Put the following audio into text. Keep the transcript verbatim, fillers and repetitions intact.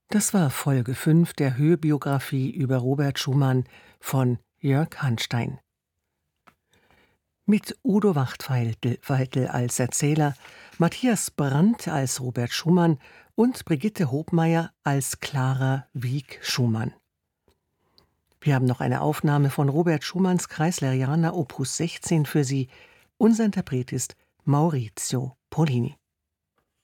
Das war Folge fünf der Hörbiografie über Robert Schumann von Jörg Hanstein. Mit Udo Wachtfeitel als Erzähler, Matthias Brandt als Robert Schumann und Brigitte Hobmeier als Clara Wieck-Schumann. Wir haben noch eine Aufnahme von Robert Schumanns Kreisleriana Opus sechzehn für Sie. Unser Interpret ist Maurizio Pollini.